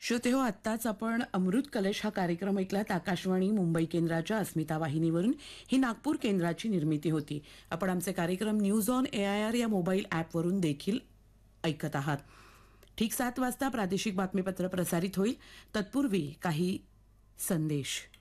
श्रोतेहो, आत्ताच आपण अमृत कलश हा कार्यक्रम ऐकलात आकाशवाणी मुंबई केंद्राच्या अस्मिता वाहिनीवरून. ही नागपूर केंद्राची निर्मिती होती. आपण आमचे कार्यक्रम न्यूज ऑन AIR या मोबाईल ॲपवरून देखील ऐकत आहात. ठीक 7 वाजता प्रादेशिक बातमीपत्र प्रसारित होईल. तत्पूर्वी काही संदेश.